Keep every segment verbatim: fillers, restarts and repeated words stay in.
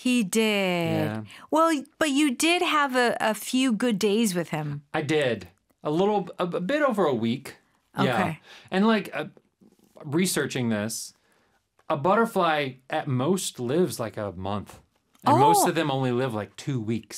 He did. Yeah. Well, but you did have a, a few good days with him. I did. A little, a, a bit over a week. Yeah. Okay. And like uh, researching this, a butterfly at most lives like a month. And Oh. most of them only live like two weeks.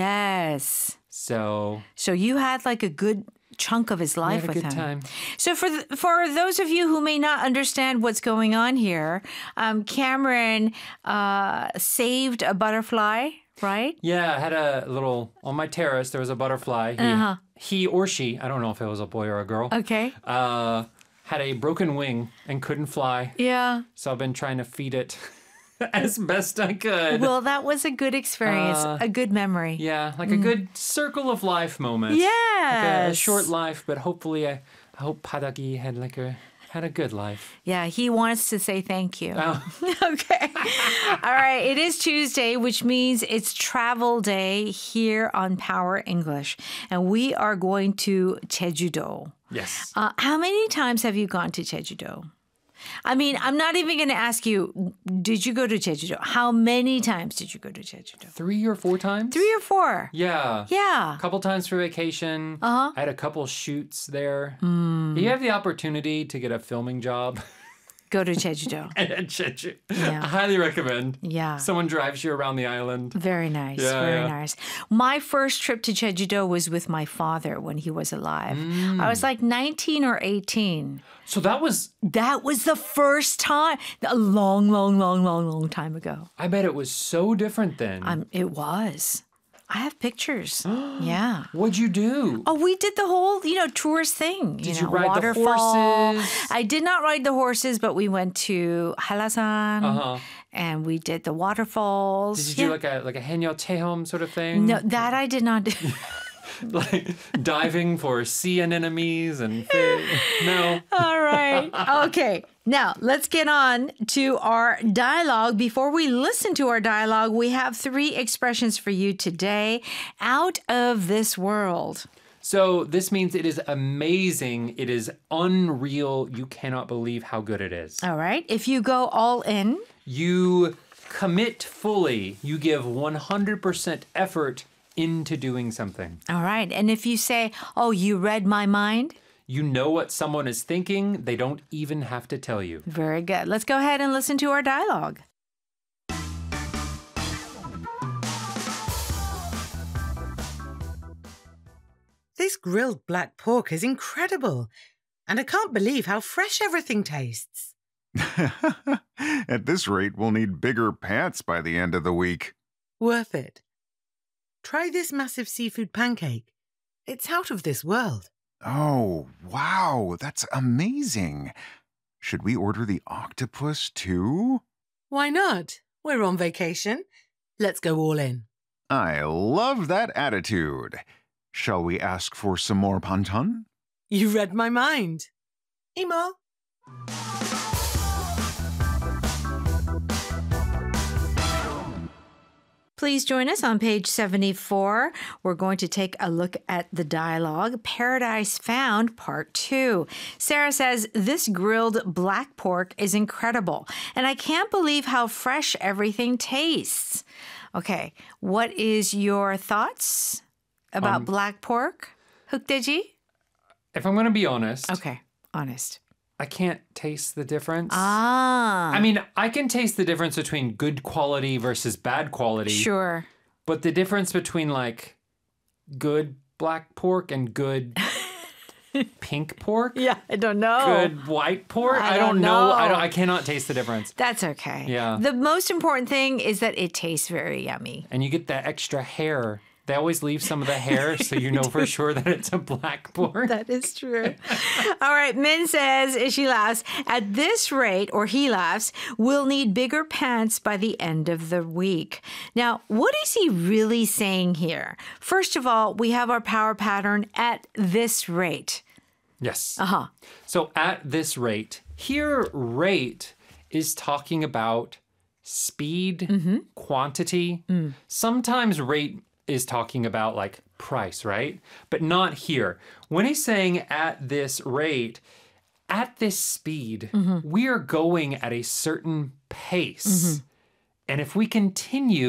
Yes. So So you had like a good chunk of his we life had a with good him. time. So for th- for those of you who may not understand what's going on here, um, Cameron uh, saved a butterfly, right? Yeah, I had a little, on my terrace, there was a butterfly. He, Uh-huh. he or she, I don't know if it was a boy or a girl, Okay. uh, had a broken wing and couldn't fly. Yeah. So I've been trying to feed it as best I could. Well, that was a good experience, Uh, a good memory. Yeah, like a good circle of life moment. Like a, a Yes. short life, but hopefully I, I hope Padagi had like a had a good life. Yeah, he wants to say thank you. Oh. Okay. All right. It is Tuesday, which means it's travel day here on Power English. And we are going to Jeju-do. Yes. Uh, how many times have you gone to Jeju-do? I mean, I'm not even going to ask you, did you go to Jeju-do? How many times did you go to Jeju-do? Three or four times? Three or four? Yeah. Yeah. A couple times for vacation. Uh-huh. I had a couple shoots there. Mm. You have the opportunity to get a filming job Go to Jeju-do. at Jeju. Yeah. I highly recommend. Yeah. Someone drives you around the island. Very nice. Yeah, very yeah. nice. My first trip to Jeju-do was with my father when he was alive. I was like nineteen or eighteen. So that was, That was the first time, a long, long, long, long, long time ago. I bet it was so different then. Um, it was. I have pictures. Yeah. What'd you do? Oh, we did the whole, you know, tourist thing. Did you, you know, ride the waterfall. horses? I did not ride the horses, but we went to Halasan Uh-huh. and we did the waterfalls. Did you do Yeah. like a like a Henya Tehom sort of thing? No, that I did not do. Like diving for sea anemones and fish? No. All right. Okay. Now, let's get on to our dialogue. Before we listen to our dialogue, we have three expressions for you today. Out of this world. So this means it is amazing. It is unreal. You cannot believe how good it is. All right. If you go all in, You commit fully. You give one hundred percent effort into doing something. all right. And if you say, oh, you read my mind, You know what someone is thinking. They don't even have to tell you. very good. Let's go ahead and listen to our dialogue. This grilled black pork is incredible, and I can't believe how fresh everything tastes. At this rate, we'll need bigger pants by the end of the week. Worth it. Try this massive seafood pancake. It's out of this world. Oh, wow, that's amazing. Should we order the octopus too? Why not? We're on vacation. Let's go all in. I love that attitude. Shall we ask for some more pantan? You read my mind. Imo. Please join us on page seventy-four. We're going to take a look at the dialogue, Paradise Found, Part two. Sarah says, this grilled black pork is incredible, and I can't believe how fresh everything tastes. Okay, what is your thoughts about Um, black pork? Hukdeji? If I'm going to be honest, Okay, honest. I can't taste the difference. Ah. I mean, I can taste the difference between good quality versus bad quality. Sure. But the difference between like good black pork and good pink pork, Yeah, I don't know. good white pork, I I, don't don't know. I know. don't. I cannot taste the difference. That's okay. Yeah. The most important thing is that it tastes very yummy. And you get that extra hair. They always leave some of the hair so you know for sure that it's a black pork. That is true. All right. Min says, she laughs, at this rate, or he laughs, we'll need bigger pants by the end of the week. Now, what is he really saying here? First of all, we have our power pattern at this rate. Yes. Uh-huh. So at this rate, here rate is talking about speed, quantity. Sometimes rate is talking about like price, right? But not here. When he's saying at this rate, at this speed, we are going at a certain pace. And if we continue